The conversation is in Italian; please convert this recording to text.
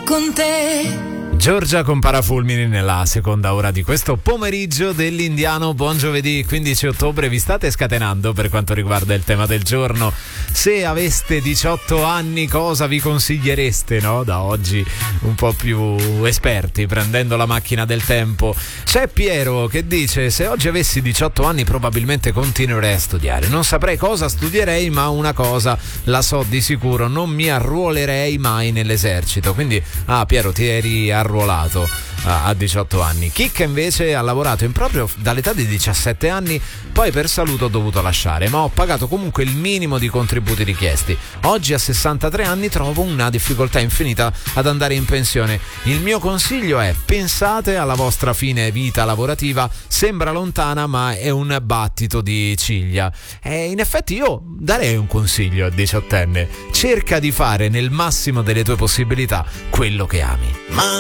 con te. Giorgia con Parafulmini nella seconda ora di questo pomeriggio dell'Indiano. Buon giovedì 15 ottobre. Vi state scatenando per quanto riguarda il tema del giorno. Se aveste 18 anni, cosa vi consigliereste, no? Da oggi un po' più esperti, prendendo la macchina del tempo. C'è Piero che dice: se oggi avessi 18 anni probabilmente continuerei a studiare. Non saprei cosa studierei, ma una cosa la so di sicuro: non mi arruolerei mai nell'esercito. Quindi Piero, ti eri arruolato a 18 anni. Chicca invece ha lavorato in proprio dall'età di 17 anni, poi per salute ho dovuto lasciare, ma ho pagato comunque il minimo di contributi richiesti. Oggi a 63 anni trovo una difficoltà infinita ad andare in pensione. Il mio consiglio è: pensate alla vostra fine vita lavorativa, sembra lontana ma è un battito di ciglia. E in effetti io darei un consiglio a 18enne: cerca di fare nel massimo delle tue possibilità quello che ami.